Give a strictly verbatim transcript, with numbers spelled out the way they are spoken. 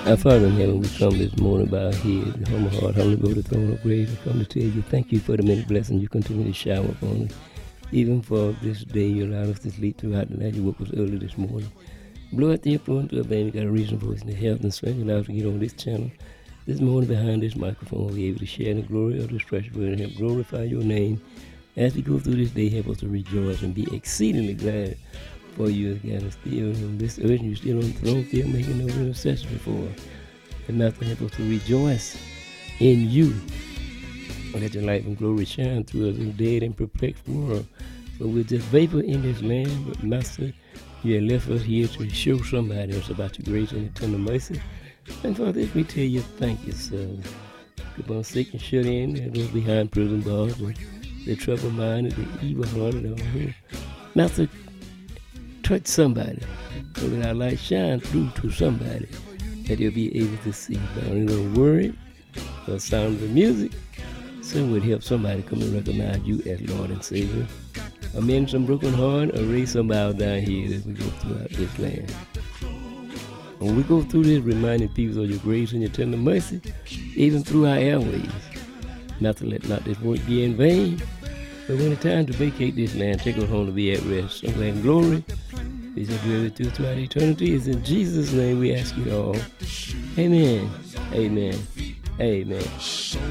Our Father in heaven, we come this morning by our head, humble heart, humbly go to the throne of grace. We come to tell you thank you for the many blessings you continue to shower upon us. Even for this day, you allowed us to sleep throughout the night. You woke us early this morning. Blow out the influence of our baby. Got a reason for us in the health and strength. You allowed us to get on this channel this morning behind this microphone. We're able to share the glory of this precious word and help glorify your name. As we go through this day, help us to rejoice and be exceedingly glad for you again. Still on this earth, you're still on the throne, still making no intercession for us. And Master, help us to rejoice in you. Let your light and glory shine through us in a dead and perplexed world. So we're just vapor in this land, but Master, you have left us here to show somebody else about your grace and your tender mercy. And for this, we tell you thank you, sir. Keep on sick and shut in, and those behind prison bars, and the trouble-minded, the evil-hearted. Master, touch somebody so that our light shine through to somebody that they'll be able to see. But only the word, the sound of the music, so would help somebody come and recognize you as Lord and Savior. Amend some broken heart or raise some bow down here as we go throughout this land. When we go through this, reminding people of your grace and your tender mercy, even through our airways. Not to let not this work be in vain, but when it's time to vacate this land, take us home to be at rest. So in glory, we shall do everything throughout eternity. It's in Jesus' name we ask you all. Amen. Amen. Amen.